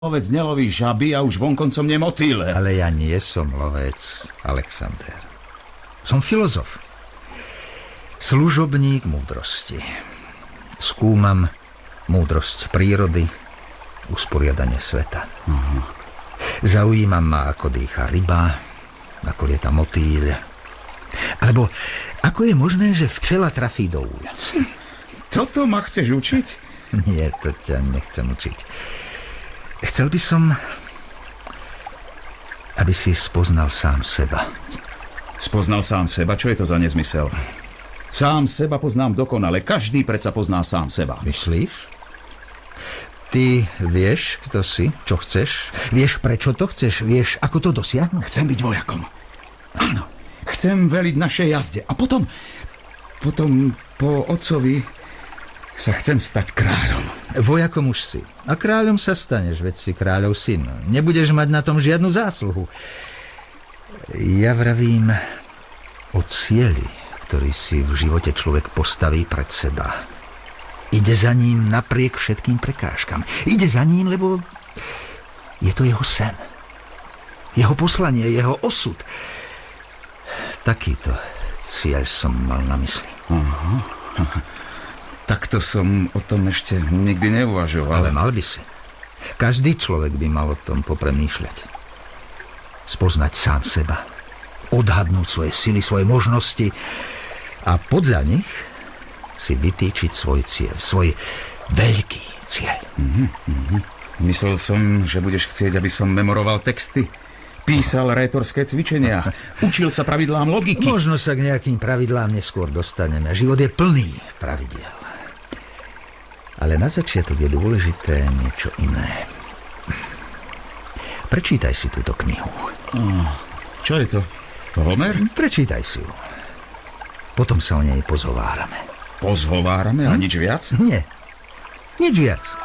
Lovec neloví žaby a už vonkoncom nemotýle. Ale ja nie som lovec, Alexander. Som filozof. Služobník múdrosti. Skúmam múdrosť prírody, usporiadanie sveta. Zaujímam ma, ako dýcha ryba, ako lieta motýľ. Alebo ako je možné, že včela trafí do úľac. Toto ma chceš učiť? Nie, to ťa nechcem učiť. Chcel by som, aby si spoznal sám seba. Spoznal sám seba? Čo je to za nezmysel? Sám seba poznám dokonale. Každý predsa pozná sám seba. Myslíš? Ty vieš, kto si, čo chceš? Vieš, prečo to chceš? Vieš, ako to dosiahnuť? Chcem byť vojakom. Áno. Chcem veliť našej jazde. A potom po otcovi sa chcem stať kráľom. Vojakom už si. A kráľom sa staneš, veď si kráľov syn. Nebudeš mať na tom žiadnu zásluhu. Ja vravím o cieli, ktorý si v živote človek postaví pred seba. Ide za ním napriek všetkým prekážkam. Ide za ním, lebo je to jeho sen. Jeho poslanie, jeho osud. Takýto cieľ som mal na mysli. Takto som o tom ešte nikdy neuvažoval. Ale mal by si. Každý človek by mal o tom popremýšľať. Spoznať sám seba. Odhadnúť svoje sily, svoje možnosti a podľa nich si vytýčiť svoj cieľ. Svoj veľký cieľ. Myslel som, že budeš chcieť, aby som memoroval texty. Písal rétorské cvičenia. Učil sa pravidlám logiky. Možno sa k nejakým pravidlám neskôr dostaneme. Život je plný pravidiel. Ale na začiatok je dôležité niečo iné. Prečítaj si túto knihu. Čo je to? Homer? Prečítaj si ju. Potom sa o nej pozhovárame. Pozhovárame a nič viac? Nie. Nič viac.